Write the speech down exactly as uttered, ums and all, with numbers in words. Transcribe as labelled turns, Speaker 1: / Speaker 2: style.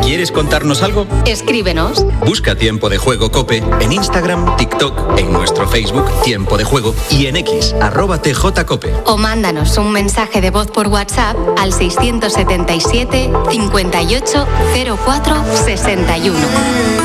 Speaker 1: ¿Quieres contarnos algo?
Speaker 2: Escríbenos.
Speaker 1: Busca Tiempo de Juego COPE en Instagram, TikTok, en nuestro Facebook Tiempo de Juego y en X, arroba tjcope.
Speaker 2: O mándanos un mensaje de voz por WhatsApp al seiscientos setenta y siete, cincuenta y ocho, cero cuatro, sesenta y uno.